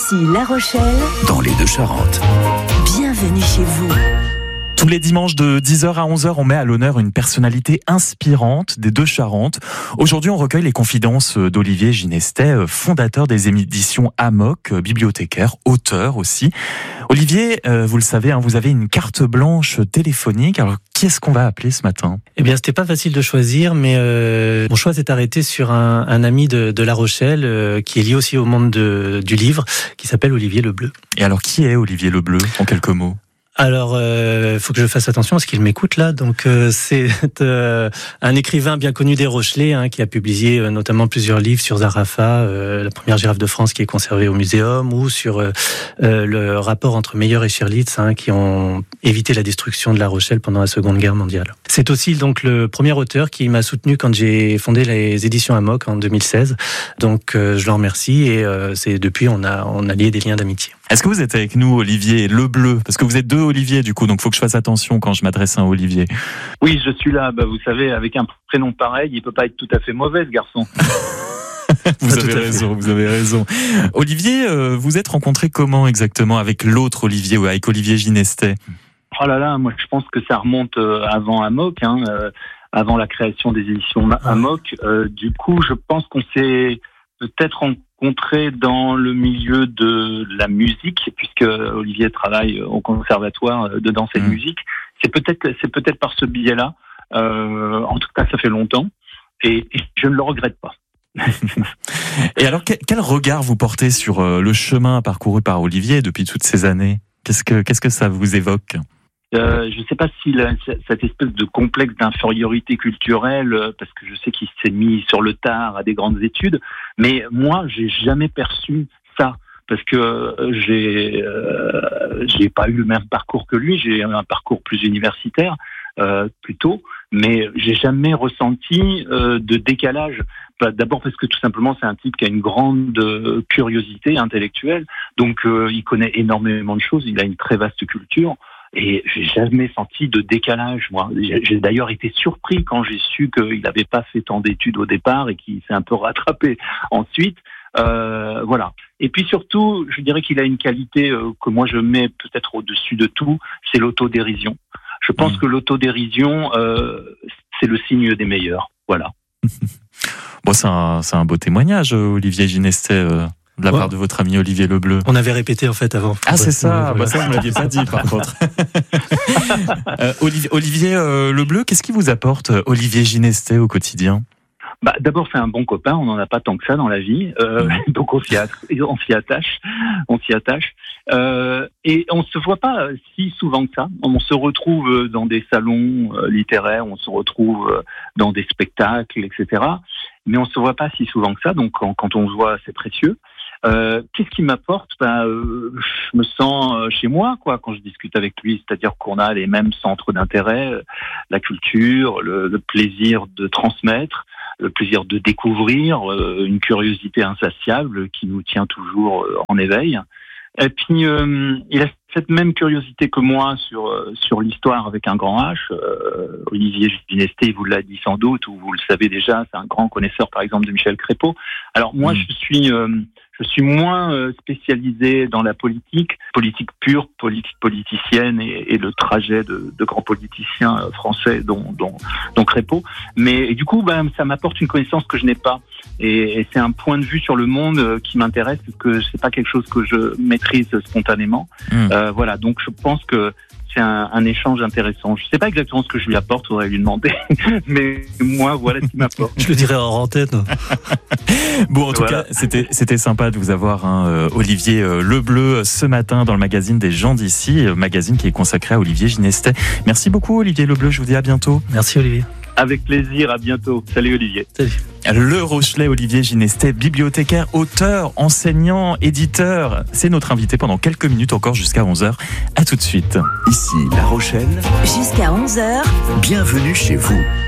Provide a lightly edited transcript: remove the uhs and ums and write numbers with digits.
Ici La Rochelle, dans les Deux-Charentes. Bienvenue chez vous. Tous les dimanches de 10h à 11h, on met à l'honneur une personnalité inspirante des Deux-Charentes. Aujourd'hui, on recueille les confidences d'Olivier Ginestet, fondateur des éditions Amok, bibliothécaire, auteur aussi. Olivier, vous le savez, vous avez une carte blanche téléphonique. Alors, qui est-ce qu'on va appeler ce matin ? Eh bien, c'était pas facile de choisir, mais mon choix s'est arrêté sur un ami de La Rochelle qui est lié aussi au monde du livre, qui s'appelle Olivier Lebleu. Et alors, qui est Olivier Lebleu, en quelques mots ? Alors, faut que je fasse attention parce qu'il m'écoute là. Donc, c'est un écrivain bien connu des Rochelais qui a publié notamment plusieurs livres sur Zarafa, la première girafe de France qui est conservée au muséum, ou sur le rapport entre Meyer et Scherlitz qui ont évité la destruction de La Rochelle pendant la Seconde Guerre mondiale. C'est aussi donc le premier auteur qui m'a soutenu quand j'ai fondé les éditions Amok en 2016. Donc, je le remercie et c'est depuis on a lié des liens d'amitié. Est-ce que vous êtes avec nous, Olivier Lebleu ? Parce que vous êtes deux Olivier, du coup, donc il faut que je fasse attention quand je m'adresse à un Olivier. Oui, je suis là. Vous savez, avec un prénom pareil, il peut pas être tout à fait mauvais, ce garçon. Vous avez raison. Olivier, vous êtes rencontré comment exactement avec l'autre Olivier, ou avec Olivier Ginestet ? Oh là là, moi je pense que ça remonte avant Amok, avant la création des éditions Amok. Du coup, je pense qu'on s'est peut-être rencontré dans le milieu de la musique, puisque Olivier travaille au conservatoire de danse et de musique. C'est peut-être par ce biais-là. En tout cas, ça fait longtemps et je ne le regrette pas. Et alors, quel regard vous portez sur le chemin parcouru par Olivier depuis toutes ces années ? Qu'est-ce que ça vous évoque ? Je ne sais pas si cette espèce de complexe d'infériorité culturelle, parce que je sais qu'il s'est mis sur le tard à des grandes études, mais moi, j'ai jamais perçu ça, parce que j'ai pas eu le même parcours que lui, j'ai un parcours plus universitaire plutôt, mais j'ai jamais ressenti de décalage. D'abord parce que tout simplement c'est un type qui a une grande curiosité intellectuelle, donc il connaît énormément de choses, il a une très vaste culture. Et j'ai jamais senti de décalage, moi. J'ai d'ailleurs été surpris quand j'ai su qu'il n'avait pas fait tant d'études au départ et qu'il s'est un peu rattrapé ensuite. Voilà. Et puis surtout, je dirais qu'il a une qualité que moi je mets peut-être au-dessus de tout, c'est l'autodérision. Je pense que l'autodérision, c'est le signe des meilleurs. Voilà. Bon, c'est un beau témoignage, Olivier Ginestet. De la part de votre ami Olivier Lebleu. On avait répété en fait avant. Ah c'est ça, ça vous ne l'aviez pas dit par contre. Olivier Lebleu, qu'est-ce qui vous apporte Olivier Ginestet au quotidien ? D'abord c'est un bon copain, on n'en a pas tant que ça dans la vie, donc on s'y attache. Et on se voit pas si souvent que ça. On se retrouve dans des salons littéraires, on se retrouve dans des spectacles, etc. Mais on se voit pas si souvent que ça, donc quand on se voit, c'est précieux. Qu'est-ce qui m'apporte ? Je me sens chez moi, quand je discute avec lui, c'est-à-dire qu'on a les mêmes centres d'intérêt, la culture, le plaisir de transmettre, le plaisir de découvrir, une curiosité insatiable qui nous tient toujours en éveil. Et puis, il a cette même curiosité que moi sur l'histoire avec un grand H. Olivier Ginestet, vous l'a dit sans doute, ou vous le savez déjà, c'est un grand connaisseur, par exemple, de Michel Crépeau. Alors moi, je suis moins spécialisé dans la politique pure, politique politicienne et le trajet de grands politiciens français, dont Crépeau. Mais du coup, ça m'apporte une connaissance que je n'ai pas. Et c'est un point de vue sur le monde qui m'intéresse, parce que c'est pas quelque chose que je maîtrise spontanément. Voilà, donc je pense que c'est un échange intéressant. Je sais pas exactement ce que je lui apporte, faudrait lui demander, mais moi, voilà ce qu'il m'apporte. Je le dirai en antenne. Bon, en tout cas, c'était sympa de vous avoir, Olivier Lebleu, ce matin dans le magazine des gens d'ici, magazine qui est consacré à Olivier Ginestet. Merci beaucoup, Olivier Lebleu, je vous dis à bientôt. Merci, Olivier. Avec plaisir, à bientôt. Salut, Olivier. Salut. Le Rochelais Olivier Ginestet, bibliothécaire, auteur, enseignant, éditeur. C'est notre invité pendant quelques minutes encore jusqu'à 11h. À tout de suite. Ici La Rochelle. Jusqu'à 11h. Bienvenue chez vous.